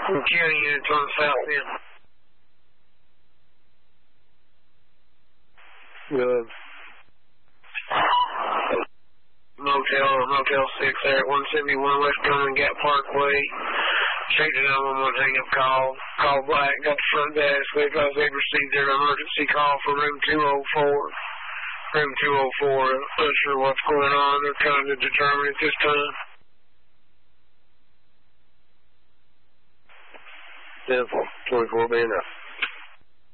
County units on the south end. Good. Motel 6 there at 171 West Drummond Gap Parkway. Straight to 911 hang-up call. Call back, got the front desk. They advised they'd received an emergency call from room 204. Room 204, not sure what's going on. They're trying to determine at this time. 10-24 being up.